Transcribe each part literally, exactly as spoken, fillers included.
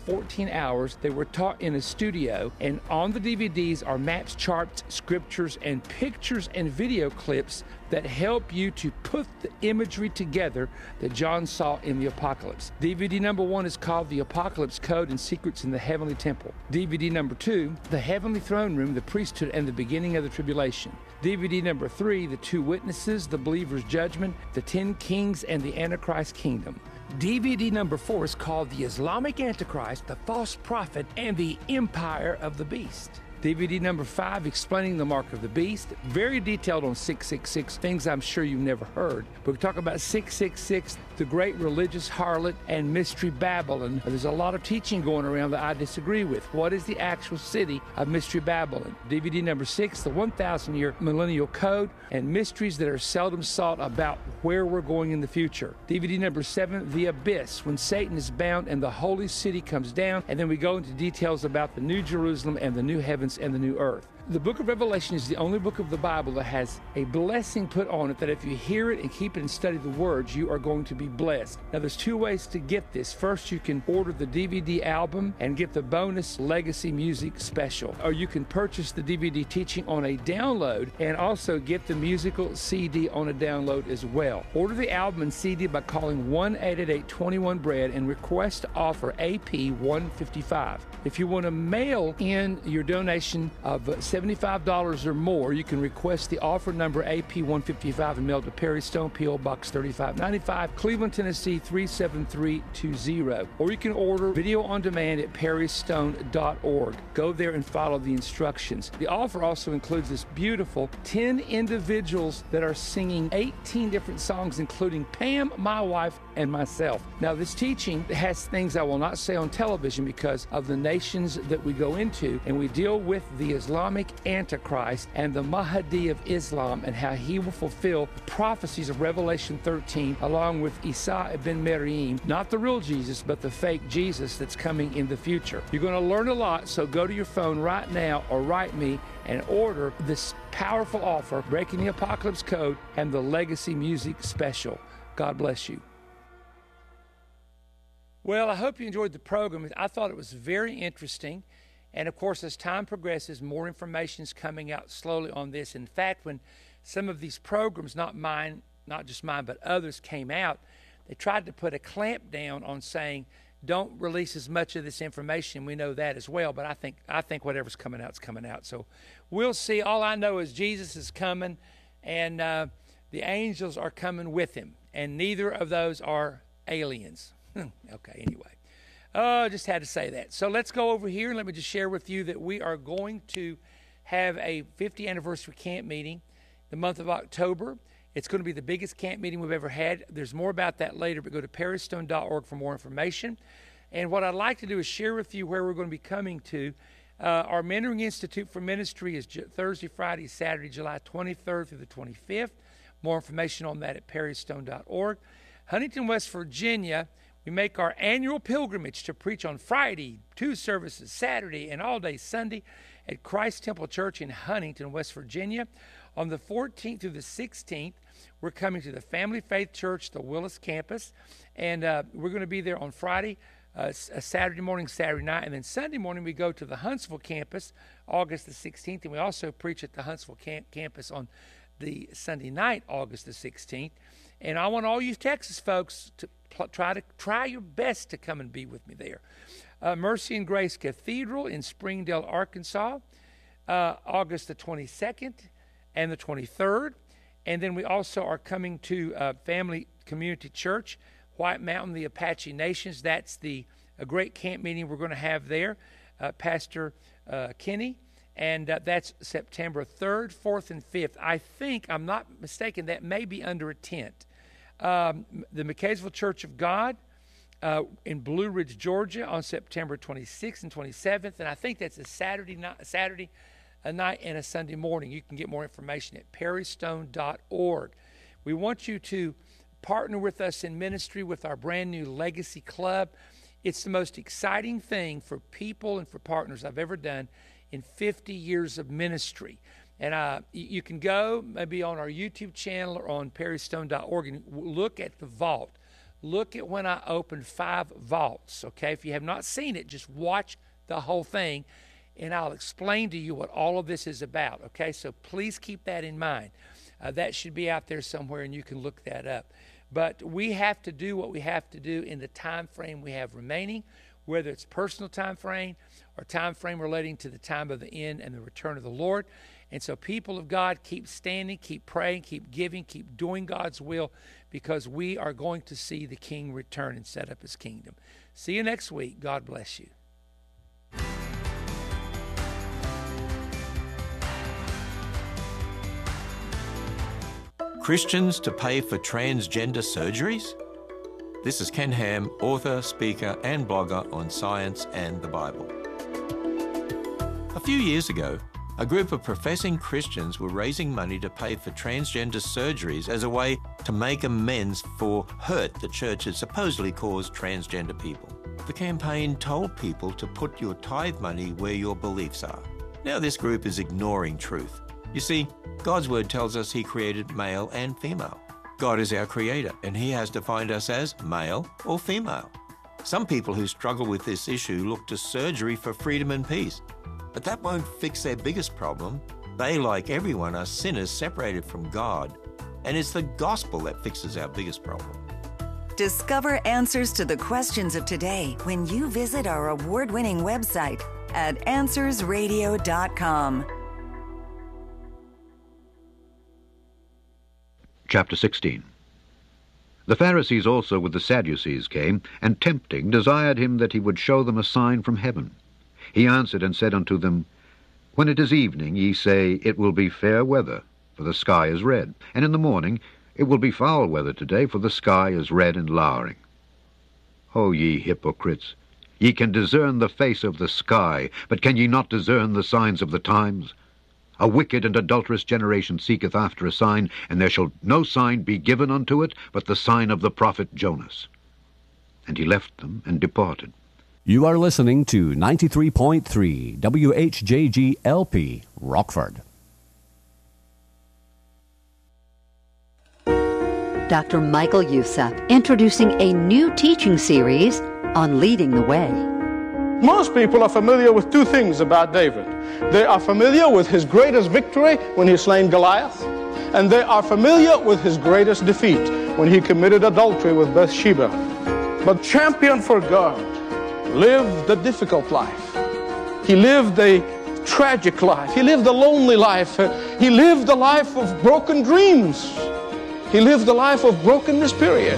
fourteen hours. They were taught in a studio, and on the D V Ds are maps, charts, scriptures, and pictures and video clips that help you to put the imagery together that John saw in the Apocalypse. D V D number one is called The Apocalypse Code and Secrets in the Heavenly Temple. D V D number two, The Heavenly Throne Room, the Priesthood, and the Beginning of the Tribulation. D V D number three, The Two Witnesses, the Believer's Judgment, the Ten Kings, and the Antichrist Kingdom. D V D number four is called The Islamic Antichrist, the False Prophet, and the Empire of the Beast. D V D number five, Explaining the Mark of the Beast, very detailed on six six six, things I'm sure you've never heard. But we talk about six six six, the great religious harlot, and Mystery Babylon. There's a lot of teaching going around that I disagree with. What is the actual city of Mystery Babylon? D V D number six, the one thousand year Millennial Code, and mysteries that are seldom sought about where we're going in the future. D V D number seven, The Abyss, when Satan is bound and the holy city comes down, and then we go into details about the New Jerusalem and the new heavens and the new earth. The book of Revelation is the only book of the Bible that has a blessing put on it that if you hear it and keep it and study the words, you are going to be blessed. Now, there's two ways to get this. First, you can order the D V D album and get the bonus Legacy Music Special. Or you can purchase the D V D teaching on a download and also get the musical C D on a download as well. Order the album and C D by calling one eight eight eight, two one, B R E A D and request to offer A P one fifty-five. If you want to mail in your donation of seventy-five dollars or more, you can request the offer number A P one fifty-five and mail to Perry Stone, P O Box thirty-five ninety-five, Cleveland, Tennessee three seven three two zero. Or you can order video on demand at perry stone dot org. Go there and follow the instructions. The offer also includes this beautiful ten individuals that are singing eighteen different songs, including Pam, my wife, and myself. Now, this teaching has things I will not say on television because of the nations that we go into, and we deal with the Islamic Antichrist and the Mahdi of Islam and how he will fulfill the prophecies of Revelation thirteen along with Isa ibn Maryam, not the real Jesus, but the fake Jesus that's coming in the future. You're going to learn a lot, so go to your phone right now or write me and order this powerful offer, Breaking the Apocalypse Code and the Legacy Music Special. God bless you. Well, I hope you enjoyed the program. I thought it was very interesting. And, of course, as time progresses, more information is coming out slowly on this. In fact, when some of these programs, not mine, not just mine, but others came out, they tried to put a clamp down on saying, don't release as much of this information. We know that as well. But I think I think whatever's coming out is coming out. So we'll see. All I know is Jesus is coming, and uh, the angels are coming with him. And neither of those are aliens. Okay, anyway. Oh, just had to say that. So let's go over here and let me just share with you that we are going to have a fiftieth anniversary camp meeting the month of October. It's going to be the biggest camp meeting we've ever had. There's more about that later, but go to perry stone dot org for more information. And what I'd like to do is share with you where we're going to be coming to. Uh, our Mentoring Institute for Ministry is J- Thursday, Friday, Saturday, July twenty-third through the twenty-fifth. More information on that at perry stone dot org. Huntington, West Virginia, we make our annual pilgrimage to preach on Friday, two services Saturday, and all day Sunday at Christ Temple Church in Huntington, West Virginia. On the fourteenth through the sixteenth, we're coming to the Family Faith Church, the Willis campus, and uh, we're going to be there on Friday, uh, Saturday morning, Saturday night, and then Sunday morning we go to the Huntsville campus, August the sixteenth, and we also preach at the Huntsville camp- campus on the Sunday night, August the sixteenth. And I want all you Texas folks to pl- try to try your best to come and be with me there. Uh, Mercy and Grace Cathedral in Springdale, Arkansas, uh, August the twenty-second and the twenty-third. And then we also are coming to uh, Family Community Church, White Mountain, the Apache Nations. That's the a great camp meeting we're going to have there. Uh, Pastor uh, Kenny. And uh, that's September third, fourth, and fifth. I think, I'm not mistaken, that may be under a tent. Um, the McKaysville Church of God uh, in Blue Ridge, Georgia on September twenty-sixth and twenty-seventh. And I think that's a Saturday night, Saturday a night and a Sunday morning. You can get more information at perry stone dot org. We want you to partner with us in ministry with our brand new Legacy Club. It's the most exciting thing for people and for partners I've ever done in fifty years of ministry. And uh, you can go maybe on our YouTube channel or on perry stone dot org and look at the vault. Look at when I opened five vaults, okay? If you have not seen it, just watch the whole thing, and I'll explain to you what all of this is about, okay? So please keep that in mind. Uh, that should be out there somewhere, and you can look that up. But we have to do what we have to do in the time frame we have remaining, whether it's personal time frame or time frame relating to the time of the end and the return of the Lord. And so people of God, keep standing, keep praying, keep giving, keep doing God's will, because we are going to see the King return and set up his kingdom. See you next week. God bless you. Christians to pay for transgender surgeries? This is Ken Ham, author, speaker, and blogger on science and the Bible. A few years ago, a group of professing Christians were raising money to pay for transgender surgeries as a way to make amends for hurt the church had supposedly caused transgender people. The campaign told people to put your tithe money where your beliefs are. Now this group is ignoring truth. You see, God's word tells us he created male and female. God is our creator, and he has defined us as male or female. Some people who struggle with this issue look to surgery for freedom and peace. But that won't fix their biggest problem. They, like everyone, are sinners separated from God. And it's the gospel that fixes our biggest problem. Discover answers to the questions of today when you visit our award-winning website at answers radio dot com. Chapter sixteen. The Pharisees also with the Sadducees came, and tempting desired him that he would show them a sign from heaven. He answered and said unto them, When it is evening, ye say, It will be fair weather, for the sky is red. And in the morning, It will be foul weather today, for the sky is red and lowering. O ye hypocrites! Ye can discern the face of the sky, but can ye not discern the signs of the times? A wicked and adulterous generation seeketh after a sign, and there shall no sign be given unto it, but the sign of the prophet Jonas. And he left them and departed. You are listening to ninety-three point three W H J G L P, Rockford. Doctor Michael Youssef introducing a new teaching series on leading the way. Most people are familiar with two things about David. They are familiar with his greatest victory when he slain Goliath, and they are familiar with his greatest defeat when he committed adultery with Bathsheba. But champion for God lived a difficult life. He lived a tragic life. He lived a lonely life. He lived a life of broken dreams. He lived a life of brokenness, period.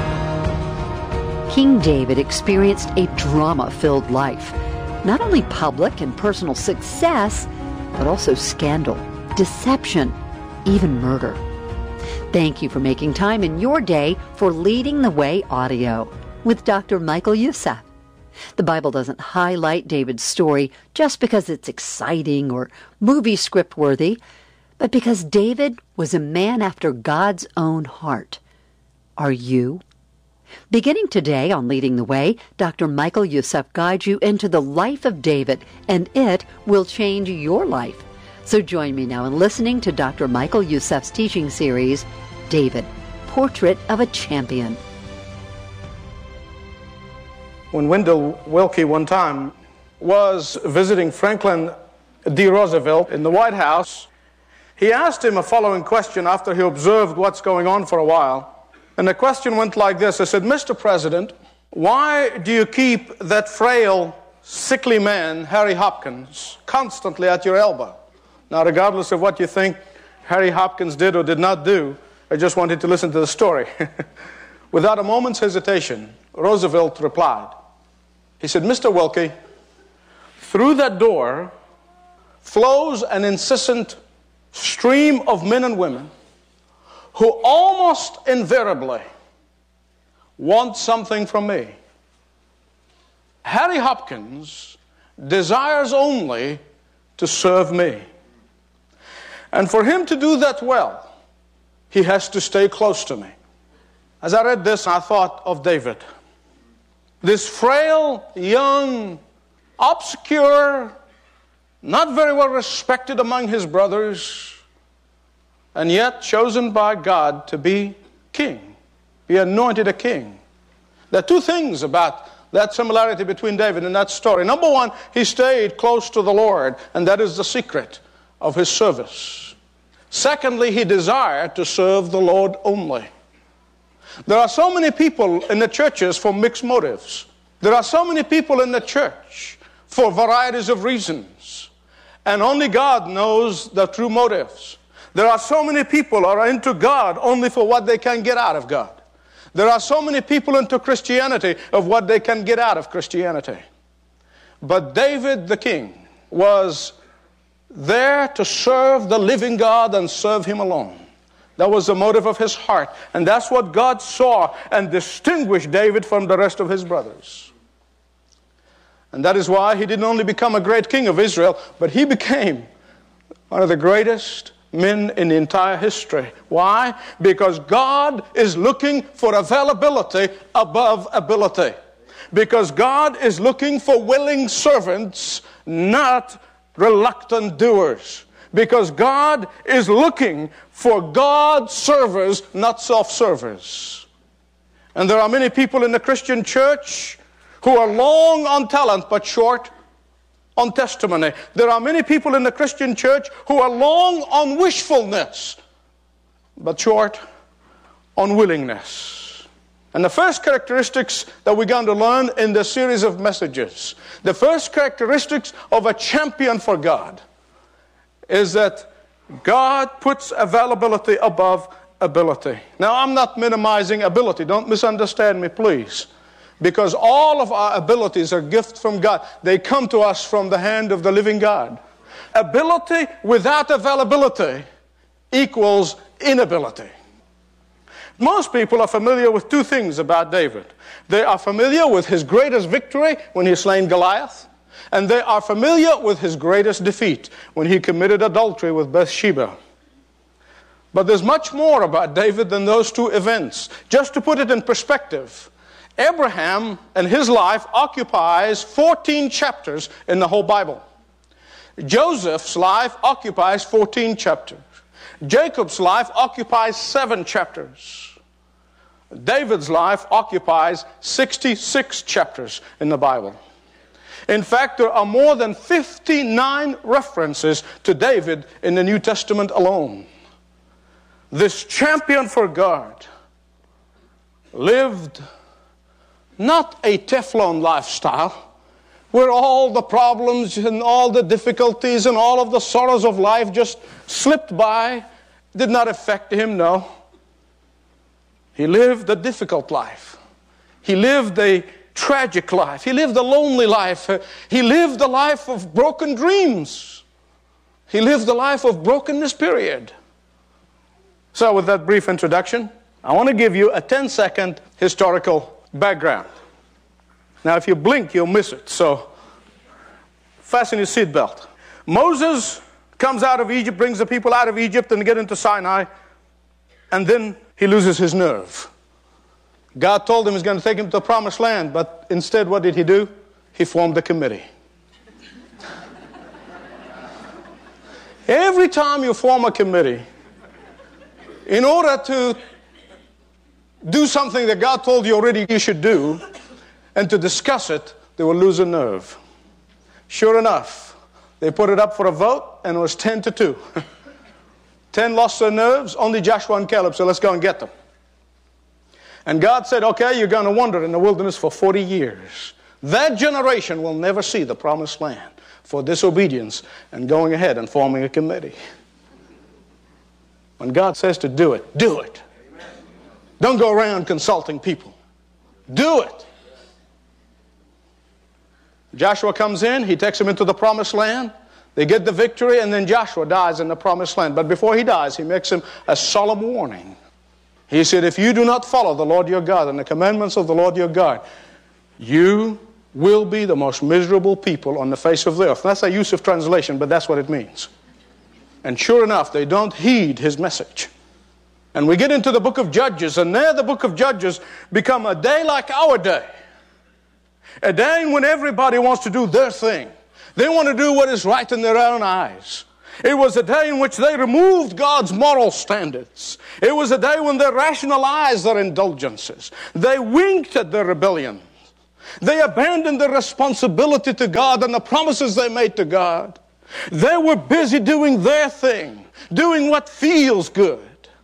King David experienced a drama-filled life. Not only public and personal success, but also scandal, deception, even murder. Thank you for making time in your day for Leading the Way Audio with Doctor Michael Youssef. The Bible doesn't highlight David's story just because it's exciting or movie script worthy, but because David was a man after God's own heart. Are you? Beginning today on Leading the Way, Doctor Michael Youssef guides you into the life of David, and it will change your life. So join me now in listening to Doctor Michael Youssef's teaching series, David, Portrait of a Champion. When Wendell Willkie one time was visiting Franklin D. Roosevelt in the White House, he asked him a following question after he observed what's going on for a while. And the question went like this. He said, Mister President, why do you keep that frail, sickly man, Harry Hopkins, constantly at your elbow? Now, regardless of what you think Harry Hopkins did or did not do, I just wanted to listen to the story. Without a moment's hesitation, Roosevelt replied. He said, Mister Willkie, through that door flows an incessant stream of men and women who almost invariably want something from me. Harry Hopkins desires only to serve me. And for him to do that well, he has to stay close to me. As I read this, I thought of David. This frail, young, obscure, not very well respected among his brothers, and yet chosen by God to be king, be anointed a king. There are two things about that similarity between David and that story. Number one, he stayed close to the Lord, and that is the secret of his service. Secondly, he desired to serve the Lord only. There are so many people in the churches for mixed motives. There are so many people in the church for varieties of reasons, and only God knows the true motives. There are so many people who are into God only for what they can get out of God. There are so many people into Christianity of what they can get out of Christianity. But David the king was there to serve the living God and serve him alone. That was the motive of his heart. And that's what God saw and distinguished David from the rest of his brothers. And that is why he didn't only become a great king of Israel, but he became one of the greatest men in the entire history. Why? Because God is looking for availability above ability. Because God is looking for willing servants, not reluctant doers. Because God is looking for God servers, not self-servers. And there are many people in the Christian church who are long on talent but short on testimony. There are many people in the Christian church who are long on wishfulness but short on willingness. And the first characteristics that we're going to learn in this series of messages, the first characteristics of a champion for God, is that God puts availability above ability. Now, I'm not minimizing ability. Don't misunderstand me, please. Because all of our abilities are gifts from God. They come to us from the hand of the living God. Ability without availability equals inability. Most people are familiar with two things about David. They are familiar with his greatest victory when he slain Goliath, and they are familiar with his greatest defeat when he committed adultery with Bathsheba. But there's much more about David than those two events. Just to put it in perspective, Abraham and his life occupies fourteen chapters in the whole Bible. Joseph's life occupies fourteen chapters. Jacob's life occupies seven chapters. David's life occupies sixty-six chapters in the Bible. In fact, there are more than fifty-nine references to David in the New Testament alone. This champion for God lived not a Teflon lifestyle, where all the problems and all the difficulties and all of the sorrows of life just slipped by, did not affect him, no. He lived a difficult life. He lived a tragic life. He lived a lonely life. He lived a life of broken dreams. He lived a life of brokenness, period. So with that brief introduction, I want to give you a ten-second historical background. Now, if you blink, you'll miss it. So, fasten your seatbelt. Moses comes out of Egypt, brings the people out of Egypt and get into Sinai, and then he loses his nerve. God told him he's going to take him to the promised land, but instead, what did he do? He formed a committee. Every time you form a committee, in order to do something that God told you already you should do, and to discuss it, they will lose a nerve. Sure enough, they put it up for a vote, and it was ten to two. ten lost their nerves, only Joshua and Caleb, so let's go and get them. And God said, okay, you're going to wander in the wilderness for forty years. That generation will never see the promised land for disobedience and going ahead and forming a committee. When God says to do it, do it. Don't go around consulting people. Do it. Joshua comes in, he takes them into the promised land. They get the victory, and then Joshua dies in the promised land. But before he dies, he makes him a solemn warning. He said, if you do not follow the Lord your God and the commandments of the Lord your God, you will be the most miserable people on the face of the earth. That's a use of translation, but that's what it means. And sure enough, they don't heed his message. And we get into the book of Judges, and there the book of Judges become a day like our day. A day when everybody wants to do their thing. They want to do what is right in their own eyes. It was a day in which they removed God's moral standards. It was a day when they rationalized their indulgences. They winked at their rebellion. They abandoned their responsibility to God and the promises they made to God. They were busy doing their thing, doing what feels good.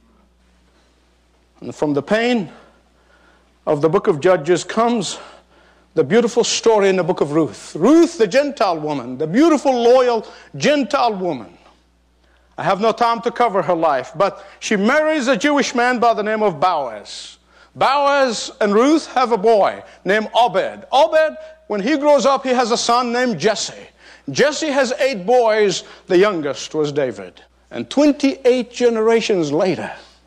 And from the pain of the book of Judges comes the beautiful story in the book of Ruth. Ruth, the Gentile woman, the beautiful, loyal Gentile woman. I have no time to cover her life, but she marries a Jewish man by the name of Boaz. Boaz and Ruth have a boy named Obed. Obed, when he grows up, he has a son named Jesse. Jesse has eight boys. The youngest was David. And twenty-eight generations later,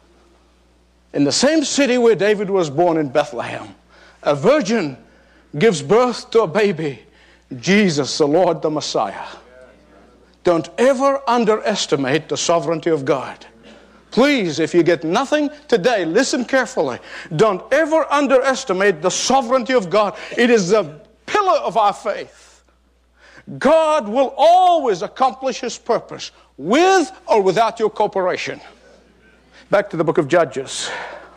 in the same city where David was born in Bethlehem, a virgin gives birth to a baby, Jesus, the Lord, the Messiah. Don't ever underestimate the sovereignty of God. Please, if you get nothing today, listen carefully. Don't ever underestimate the sovereignty of God. It is the pillar of our faith. God will always accomplish His purpose with or without your cooperation. Back to the book of Judges.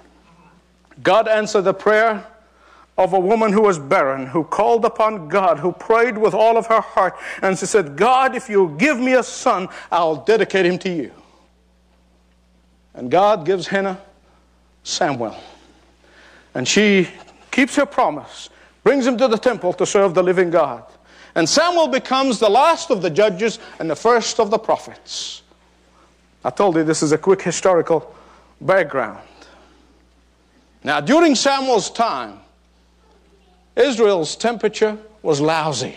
God answered the prayer of a woman who was barren, who called upon God, who prayed with all of her heart, and she said, God, if you'll give me a son, I'll dedicate him to you. And God gives Hannah Samuel. And she keeps her promise, brings him to the temple to serve the living God. And Samuel becomes the last of the judges and the first of the prophets. I told you this is a quick historical background. Now, during Samuel's time, Israel's temperature was lousy.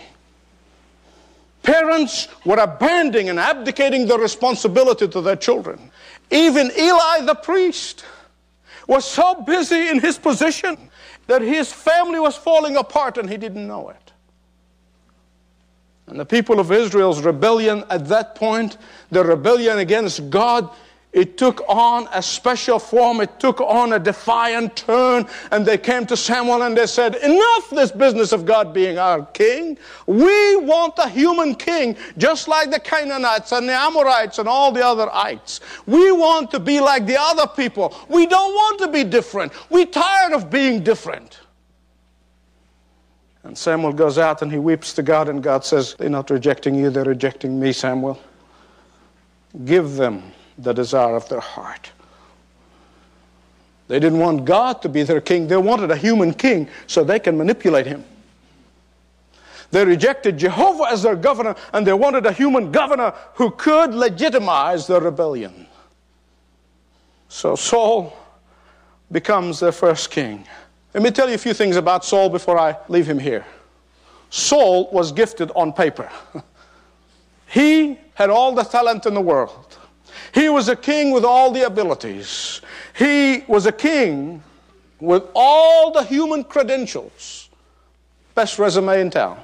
Parents were abandoning and abdicating their responsibility to their children. Even Eli the priest was so busy in his position that his family was falling apart and he didn't know it. And the people of Israel's rebellion at that point, the rebellion against God, it took on a special form. It took on a defiant turn. And they came to Samuel and they said, enough this business of God being our king. We want a human king, just like the Canaanites and the Amorites and all the other ites. We want to be like the other people. We don't want to be different. We're tired of being different. And Samuel goes out and he weeps to God, and God says, they're not rejecting you, they're rejecting me, Samuel. Give them the desire of their heart. They didn't want God to be their king. They wanted a human king so they can manipulate him. They rejected Jehovah as their governor, and they wanted a human governor who could legitimize their rebellion. So Saul becomes their first king. Let me tell you a few things about Saul before I leave him here. Saul was gifted on paper. He had all the talent in the world. He was a king with all the abilities. He was a king with all the human credentials. Best resume in town.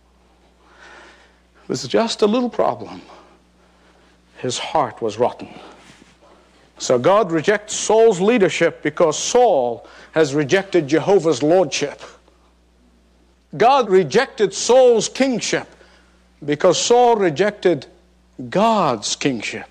It was just a little problem. His heart was rotten. So God rejects Saul's leadership because Saul has rejected Jehovah's lordship. God rejected Saul's kingship because Saul rejected God's kingship.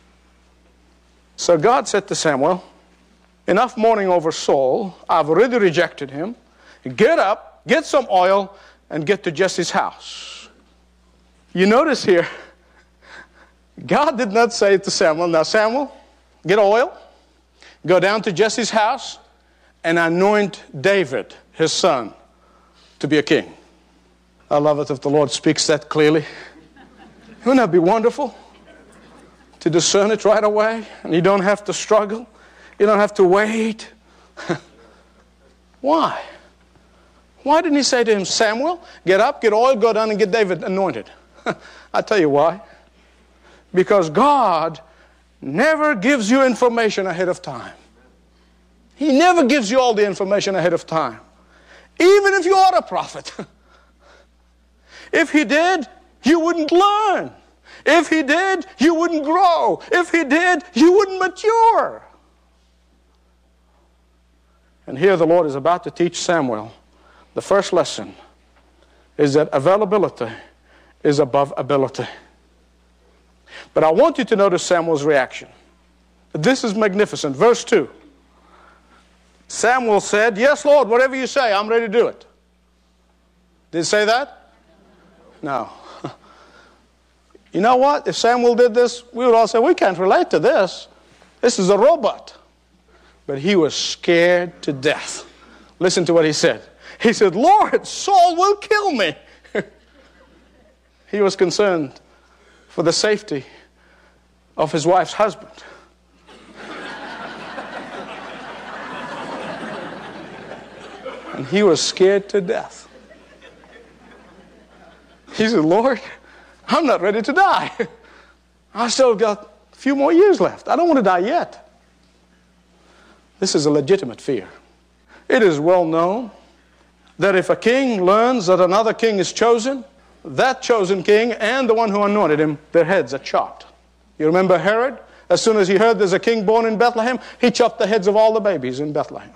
So God said to Samuel, enough mourning over Saul. I've already rejected him. Get up, get some oil, and get to Jesse's house. You notice here, God did not say to Samuel, now Samuel, get oil, go down to Jesse's house, and anoint David, his son, to be a king. I love it if the Lord speaks that clearly. Wouldn't that be wonderful? To discern it right away, and you don't have to struggle. You don't have to wait. Why? Why didn't he say to him, Samuel, get up, get oil, go down and get David anointed? I'll tell you why. Because God never gives you information ahead of time. He never gives you all the information ahead of time. Even if you are a prophet. If he did, you wouldn't learn. If he did, you wouldn't grow. If he did, you wouldn't mature. And here the Lord is about to teach Samuel. The first lesson is that availability is above ability. But I want you to notice Samuel's reaction. This is magnificent. Verse two. Samuel said, "Yes, Lord, whatever you say, I'm ready to do it." Did it say that? No. You know what? If Samuel did this, we would all say, we can't relate to this. This is a robot. But he was scared to death. Listen to what he said. He said, "Lord, Saul will kill me." He was concerned for the safety of his wife's husband. And he was scared to death. He said, "Lord, I'm not ready to die. I still got a few more years left. I don't want to die yet." This is a legitimate fear. It is well known that if a king learns that another king is chosen, that chosen king and the one who anointed him, their heads are chopped. You remember Herod? As soon as he heard there's a king born in Bethlehem, he chopped the heads of all the babies in Bethlehem.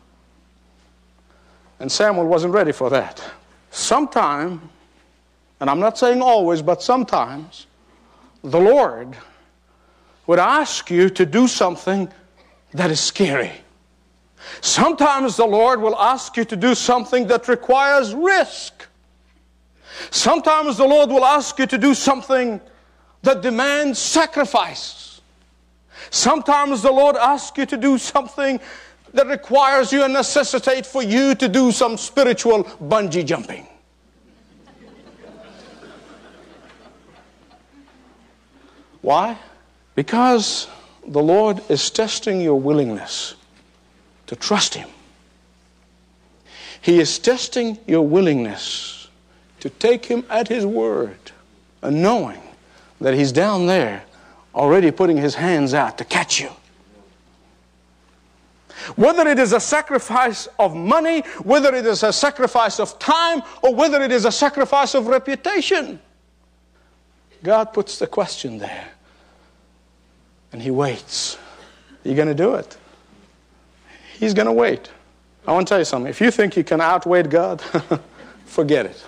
And Samuel wasn't ready for that. Sometime, and I'm not saying always, but sometimes, the Lord would ask you to do something that is scary. Sometimes the Lord will ask you to do something that requires risk. Sometimes the Lord will ask you to do something that demands sacrifice. Sometimes the Lord asks you to do something that requires you and necessitates for you to do some spiritual bungee jumping. Why? Because the Lord is testing your willingness to trust Him. He is testing your willingness to take Him at His word, and knowing that He's down there already putting His hands out to catch you. Whether it is a sacrifice of money, whether it is a sacrifice of time, or whether it is a sacrifice of reputation, God puts the question there. And He waits. Are you going to do it? He's going to wait. I want to tell you something. If you think you can outwait God, forget it.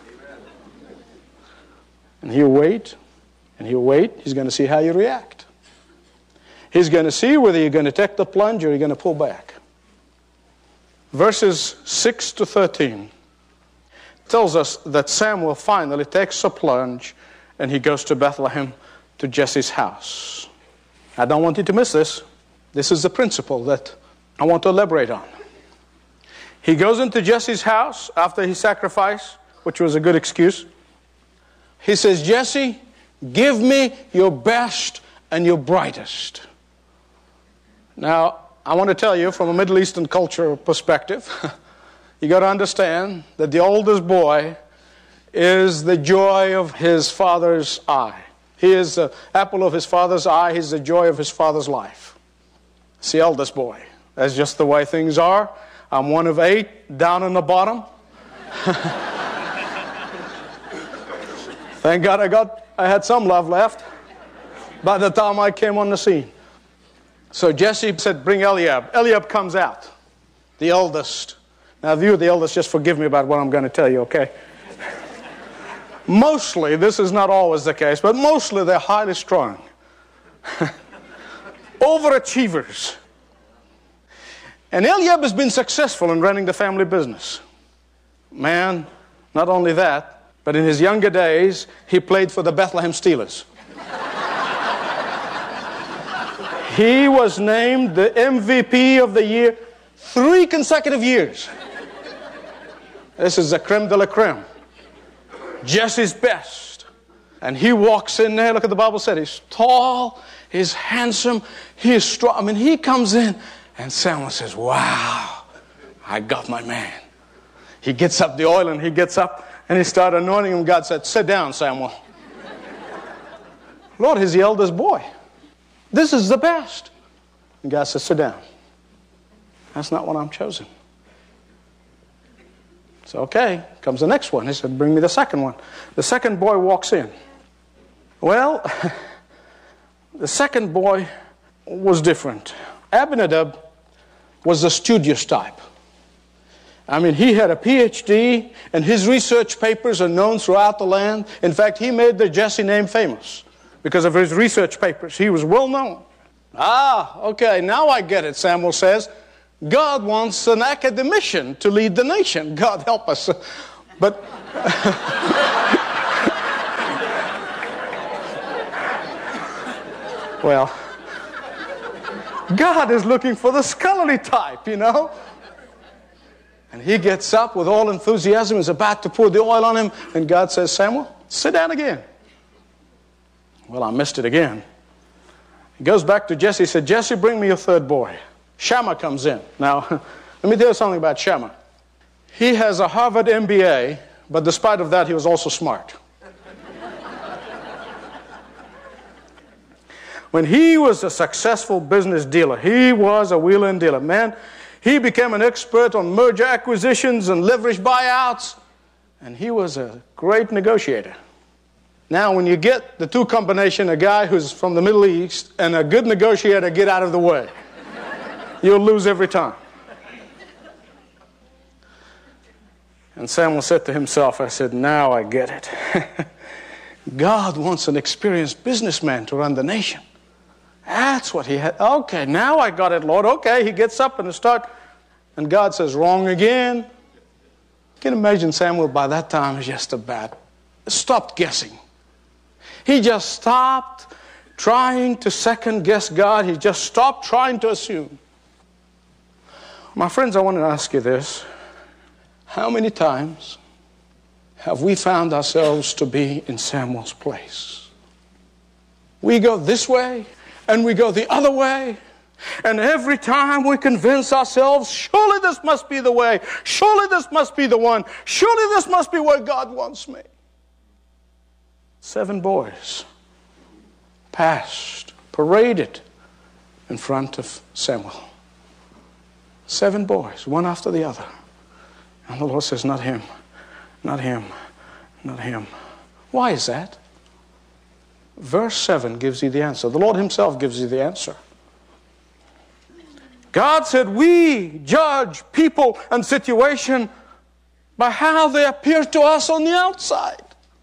And He'll wait, and He'll wait. He's going to see how you react. He's going to see whether you're going to take the plunge or you're going to pull back. Verses six to thirteen tells us that Samuel finally takes a plunge and he goes to Bethlehem to Jesse's house. I don't want you to miss this. This is the principle that I want to elaborate on. He goes into Jesse's house after he sacrificed, which was a good excuse. He says, "Jesse, give me your best and your brightest." Now, I want to tell you from a Middle Eastern culture perspective, you got to understand that the oldest boy is the joy of his father's eye. He is the apple of his father's eye. He's the joy of his father's life. It's the eldest boy. That's just the way things are. I'm one of eight, down in the bottom. Thank God I got, I had some love left by the time I came on the scene. So Jesse said, "Bring Eliab." Eliab comes out, the eldest. Now, if you're the eldest, just forgive me about what I'm going to tell you, okay? Mostly, this is not always the case, but mostly they're highly strung. Overachievers. And Eliab has been successful in running the family business. Man, not only that, but in his younger days, he played for the Bethlehem Steelers. He was named the M V P of the year three consecutive years. This is the creme de la creme. Jesse's best. And he walks in there. Look at the Bible said he's tall, he's handsome, he's strong. I mean, he comes in and Samuel says, "Wow, I got my man." He gets up the oil and he gets up and he started anointing him. God said, "Sit down, Samuel." Lord, he's the eldest boy. This is the best. And God says, "Sit down. That's not what I'm chosen." So, okay, comes the next one. He said, "Bring me the second one." The second boy walks in. Well, the second boy was different. Abinadab was the studious type. I mean, he had a P H D, and his research papers are known throughout the land. In fact, he made the Jesse name famous because of his research papers. He was well known. Ah, okay, now I get it, Samuel says. God wants an academician to lead the nation. God help us. But well, God is looking for the scholarly type, you know. And he gets up with all enthusiasm, is about to pour the oil on him, and God says, Samuel, sit down again. Well, I missed it again. He goes back to Jesse. He said, Jesse, bring me your third boy. Shammah comes in. Now, let me tell you something about Shammah. He has a Harvard M B A, but despite of that, he was also smart. When he was a successful business dealer, he was a wheel-in dealer. Man, he became an expert on merger acquisitions and leverage buyouts, and he was a great negotiator. Now, when you get the two combination, a guy who's from the Middle East and a good negotiator, get out of the way. You'll lose every time. And Samuel said to himself, I said, now I get it. God wants an experienced businessman to run the nation. That's what he had. Okay, now I got it, Lord. Okay, he gets up and start, and God says, wrong again. You can imagine Samuel by that time is just about stopped guessing. He just stopped trying to second guess God. He just stopped trying to assume. My friends, I want to ask you this. How many times have we found ourselves to be in Samuel's place? We go this way, and we go the other way, and every time we convince ourselves, surely this must be the way, surely this must be the one, surely this must be where God wants me. Seven boys passed, paraded in front of Samuel. Seven boys, one after the other. And the Lord says, not him, not him, not him. Why is that? Verse seven gives you the answer. The Lord himself gives you the answer. God said, we judge people and situation by how they appear to us on the outside.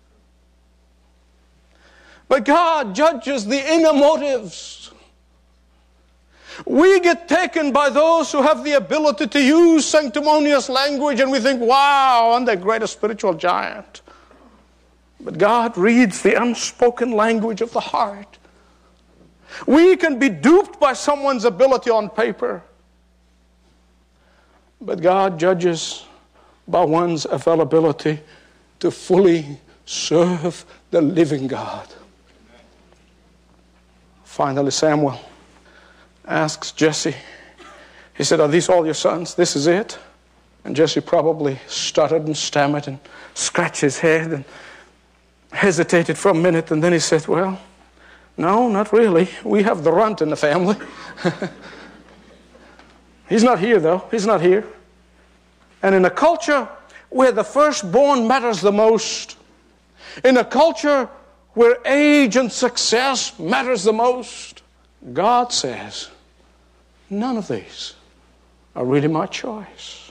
But God judges the inner motives. We get taken by those who have the ability to use sanctimonious language, and we think, wow, I'm the greatest spiritual giant. But God reads the unspoken language of the heart. We can be duped by someone's ability on paper, but God judges by one's availability to fully serve the living God. Finally, Samuel asks Jesse, he said, are these all your sons? This is it? And Jesse probably stuttered and stammered and scratched his head and hesitated for a minute, and then he said, well, no, not really. We have the runt in the family. He's not here, though. He's not here. And in a culture where the firstborn matters the most, in a culture where age and success matters the most, God says, none of these are really my choice.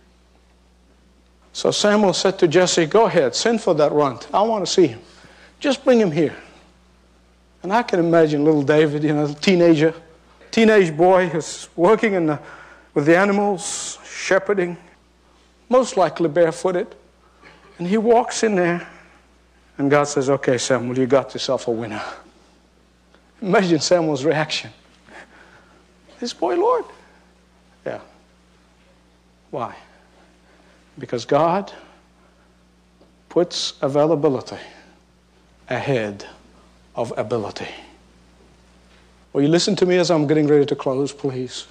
So Samuel said to Jesse, go ahead, send for that runt. I want to see him. Just bring him here. And I can imagine little David, you know, teenager, teenage boy who's working in the, with the animals, shepherding, most likely barefooted. And he walks in there, and God says, okay, Samuel, you got yourself a winner. Imagine Samuel's reaction. This boy, Lord? Yeah. Why? Because God puts availability ahead of ability. Will you listen to me as I'm getting ready to close, please?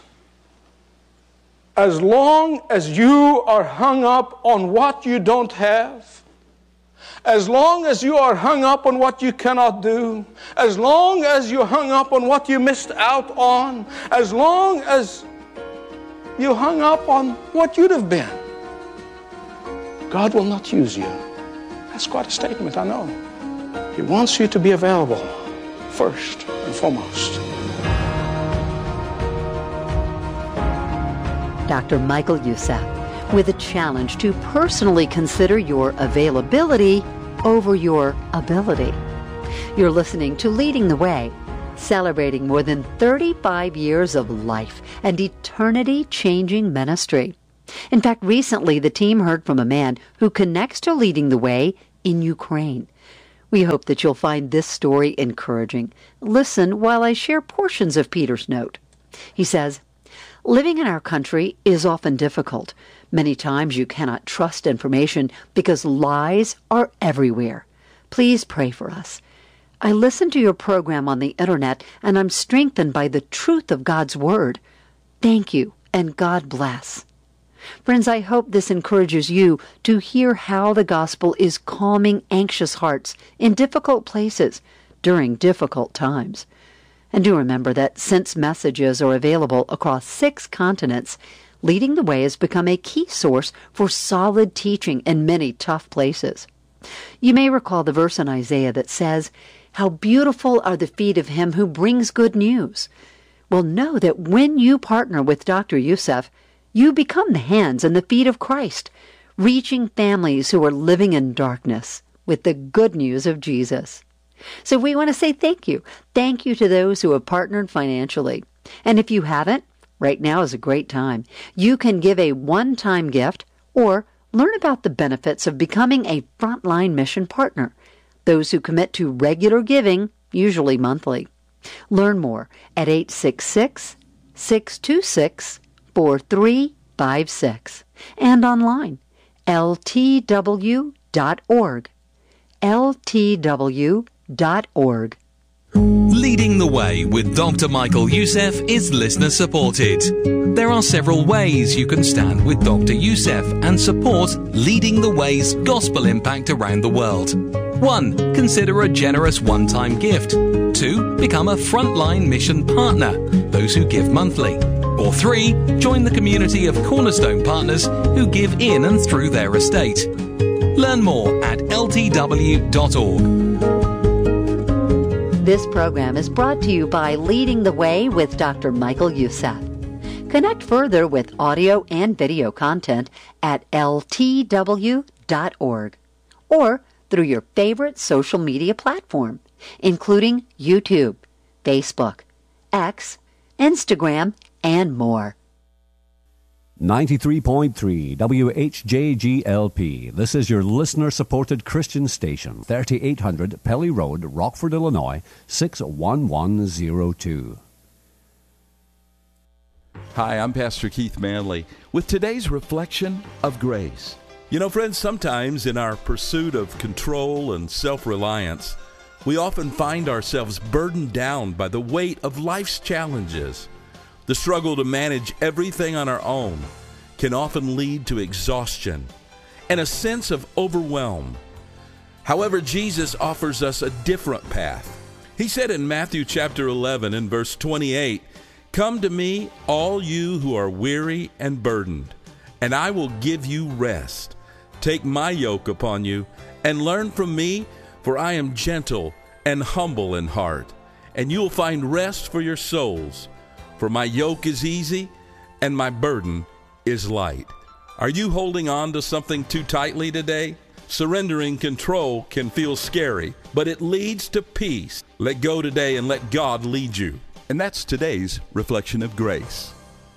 As long as you are hung up on what you don't have, as long as you are hung up on what you cannot do, as long as you're hung up on what you missed out on, as long as you hung up on what you'd have been, God will not use you. That's quite a statement, I know. He wants you to be available first and foremost. Doctor Michael Youssef with a challenge to personally consider your availability over your ability. You're listening to Leading the Way, celebrating more than thirty-five years of life and eternity-changing ministry. In fact, recently the team heard from a man who connects to Leading the Way in Ukraine. We hope that you'll find this story encouraging. Listen while I share portions of Peter's note. He says, "Living in our country is often difficult. Many times you cannot trust information because lies are everywhere. Please pray for us. I listen to your program on the internet and I'm strengthened by the truth of God's Word. Thank you and God bless." Friends, I hope this encourages you to hear how the gospel is calming anxious hearts in difficult places during difficult times. And do remember that since messages are available across six continents, Leading the Way has become a key source for solid teaching in many tough places. You may recall the verse in Isaiah that says, "How beautiful are the feet of him who brings good news." Well, know that when you partner with Doctor Youssef, you become the hands and the feet of Christ, reaching families who are living in darkness with the good news of Jesus. So we want to say thank you. Thank you to those who have partnered financially. And if you haven't, right now is a great time. You can give a one-time gift or learn about the benefits of becoming a frontline mission partner. Those who commit to regular giving, usually monthly. Learn more at eight six six, six two six, four three five six and online, L T W dot org. L T W dot org. Leading the Way with Doctor Michael Youssef is listener supported. There are several ways you can stand with Doctor Youssef and support Leading the Way's gospel impact around the world. One, consider a generous one-time gift. Two, become a frontline mission partner, those who give monthly. Or three, join the community of Cornerstone partners who give in and through their estate. Learn more at L T W dot org. This program is brought to you by Leading the Way with Doctor Michael Youssef. Connect further with audio and video content at L T W dot org or through your favorite social media platform, including YouTube, Facebook, X, Instagram, and more. ninety-three point three W H J G L P. This is your listener-supported Christian station, thirty-eight hundred Pelly Road, Rockford, Illinois, six one one zero two. Hi, I'm Pastor Keith Manley with today's reflection of grace. You know, friends, sometimes in our pursuit of control and self-reliance, we often find ourselves burdened down by the weight of life's challenges. The struggle to manage everything on our own can often lead to exhaustion and a sense of overwhelm. However, Jesus offers us a different path. He said in Matthew chapter eleven and verse twenty-eight, "Come to me, all you who are weary and burdened, and I will give you rest. Take my yoke upon you and learn from me, for I am gentle and humble in heart, and you will find rest for your souls. For my yoke is easy and my burden is light." Are you holding on to something too tightly today? Surrendering control can feel scary, but it leads to peace. Let go today and let God lead you. And that's today's reflection of grace.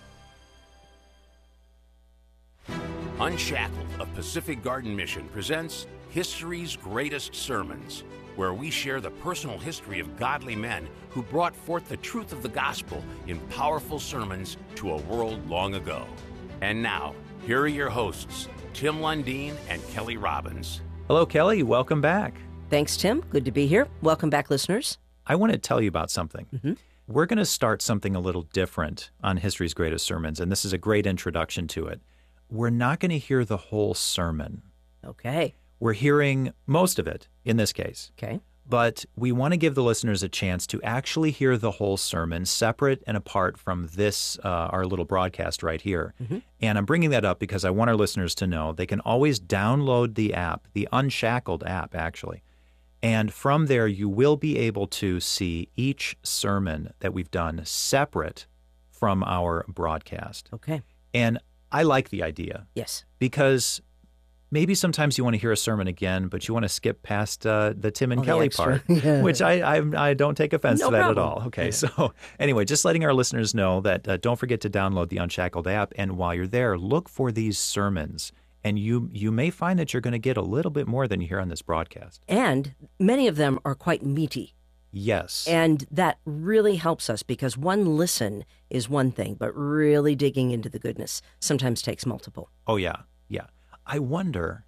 Unshackled of Pacific Garden Mission presents History's Greatest Sermons, where we share the personal history of godly men who brought forth the truth of the gospel in powerful sermons to a world long ago. And now, here are your hosts, Tim Lundeen and Kelly Robbins. Hello, Kelly. Welcome back. Thanks, Tim. Good to be here. Welcome back, listeners. I want to tell you about something. Mm-hmm. We're going to start something a little different on History's Greatest Sermons, and this is a great introduction to it. We're not going to hear the whole sermon. Okay. We're hearing most of it, in this case. Okay. But we want to give the listeners a chance to actually hear the whole sermon separate and apart from this, uh, our little broadcast right here. Mm-hmm. And I'm bringing that up because I want our listeners to know they can always download the app, the Unshackled app, actually. And from there, you will be able to see each sermon that we've done separate from our broadcast. Okay. And I like the idea. Yes. Because maybe sometimes you want to hear a sermon again, but you want to skip past uh, the Tim and Oh, the Kelly extra. part, Yeah. which I, I I don't take offense No to that problem. at all. Okay, Yeah. so anyway, just letting our listeners know that uh, don't forget to download the Unshackled app, and while you're there, look for these sermons, and you you may find that you're going to get a little bit more than you hear on this broadcast. And many of them are quite meaty. Yes. And that really helps us because one listen is one thing, but really digging into the goodness sometimes takes multiple. Oh yeah, yeah. I wonder,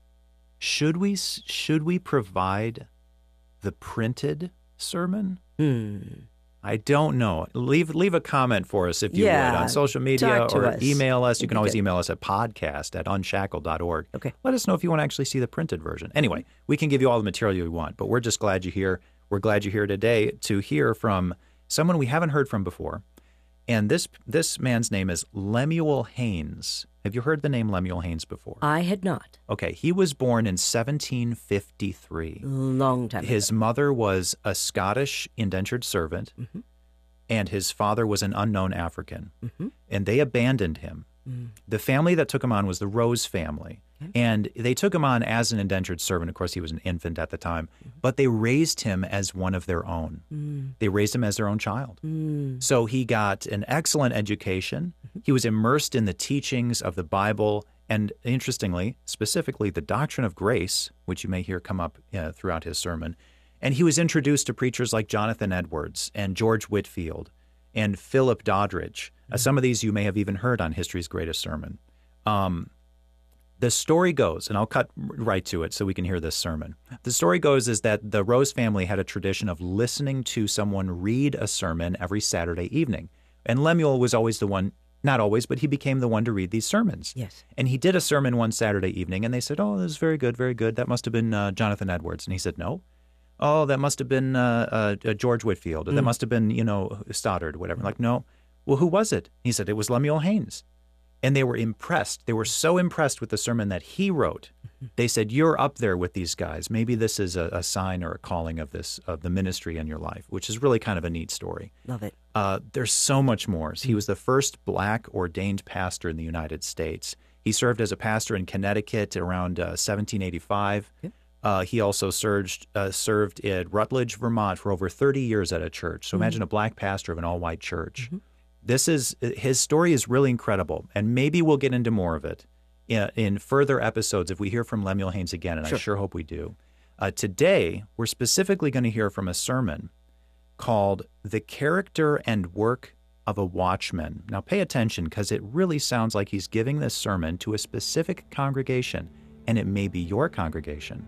should we should we provide the printed sermon? Hmm. I don't know. Leave leave a comment for us if you Yeah, would on social media talk to or us. email us. You It'd can be always good. email us at podcast at unshackled dot org. Okay. Let us know if you want to actually see the printed version. Anyway, we can give you all the material you want, but we're just glad you're here. We're glad you're here today to hear from someone we haven't heard from before. And this this man's name is Lemuel Haynes. Have you heard the name Lemuel Haynes before? I had not. Okay, he was born in seventeen fifty-three. Long time ago. His mother was a Scottish indentured servant, Mhm. and his father was an unknown African. Mhm. And they abandoned him. Mm. The family that took him on was the Rose family. Okay. And they took him on as an indentured servant. Of course, he was an infant at the time, but they raised him as one of their own. Mm. They raised him as their own child. Mm. So he got an excellent education. He was immersed in the teachings of the Bible and, interestingly, specifically the doctrine of grace, which you may hear come up uh, throughout his sermon. And he was introduced to preachers like Jonathan Edwards and George Whitefield and Philip Doddridge. Uh, some of these you may have even heard on History's Greatest Sermon. Um, the story goes, and I'll cut right to it so we can hear this sermon. The story goes is that the Rose family had a tradition of listening to someone read a sermon every Saturday evening. And Lemuel was always the one, not always, but he became the one to read these sermons. Yes. And he did a sermon one Saturday evening, and they said, oh, this is very good, very good. That must have been uh, Jonathan Edwards. And he said, no. Oh, that must have been uh, uh, George Whitefield, or that Mm. must have been, you know, Stoddard, whatever. Like, no. Well, who was it? He said, it was Lemuel Haynes. And they were impressed. They were so impressed with the sermon that he wrote. They said, you're up there with these guys. Maybe this is a, a sign or a calling of this, of the ministry in your life, which is really kind of a neat story. Love it. Uh, there's so much more. He was the first black ordained pastor in the United States. He served as a pastor in Connecticut around uh, seventeen eighty-five. Okay. Uh, he also served, uh, served at Rutledge, Vermont for over thirty years at a church. So imagine a black pastor of an all-white church. Mm-hmm. This is, his story is really incredible, and maybe we'll get into more of it in, in further episodes if we hear from Lemuel Haynes again, and Sure. I sure hope we do. Uh, today, we're specifically going to hear from a sermon called The Character and Work of a Watchman. Now pay attention, because it really sounds like he's giving this sermon to a specific congregation, and it may be your congregation.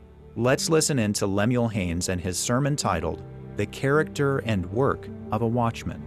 Let's listen in to Lemuel Haynes and his sermon titled The Character and Work of a Watchman.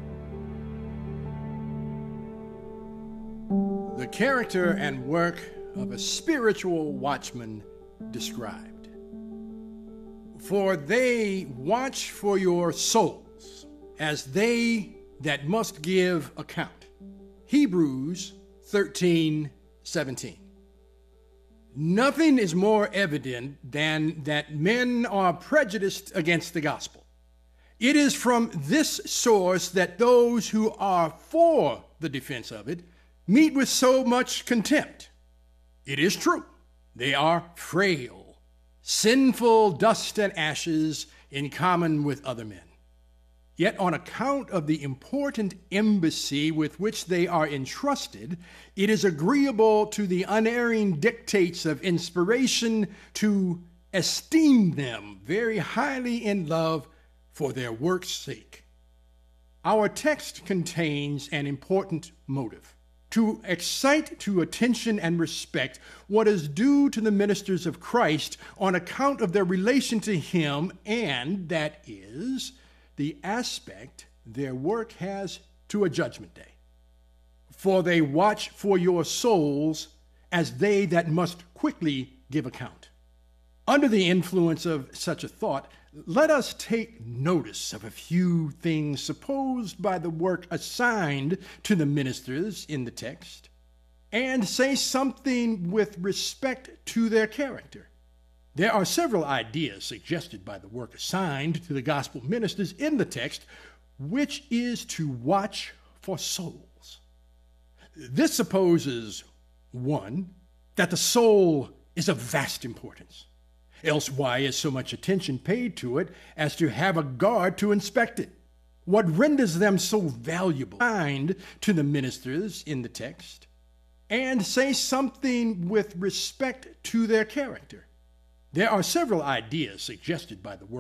The character and work of a spiritual watchman described. For they watch for your souls as they that must give account. Hebrews thirteen seventeen. Nothing is more evident than that men are prejudiced against the gospel. It is from this source that those who are for the defense of it meet with so much contempt. It is true, they are frail, sinful dust and ashes in common with other men. Yet on account of the important embassy with which they are entrusted, it is agreeable to the unerring dictates of inspiration to esteem them very highly in love for their work's sake. Our text contains an important motive: to excite to attention and respect what is due to the ministers of Christ on account of their relation to Him, and that is the aspect their work has to a judgment day. For they watch for your souls as they that must quickly give account. Under the influence of such a thought, let us take notice of a few things supposed by the work assigned to the ministers in the text, and say something with respect to their character. There are several ideas suggested by the work assigned to the gospel ministers in the text, which is to watch for souls. This supposes, one, that the soul is of vast importance. Else why is so much attention paid to it as to have a guard to inspect it? What renders them so valuable? Kind to the ministers in the text, and say something with respect to their character. There are several ideas suggested by the word